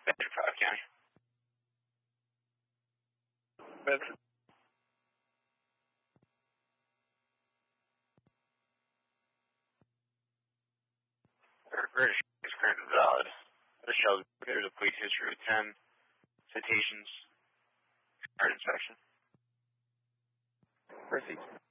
Bedford, Cobb County. Bedford. Registration is currently valid. There's a police history with 10 citations. Card inspection. Proceed.